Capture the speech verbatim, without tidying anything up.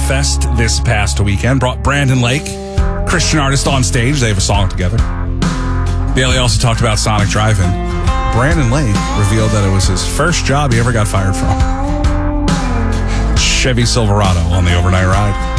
Fest this past weekend. Brought Brandon Lake, Christian artist, on stage. They have a song together. Bailey also talked about Sonic Drive-In. Brandon Lake revealed that it was his first job he ever got fired from. Chevy Silverado on the overnight ride.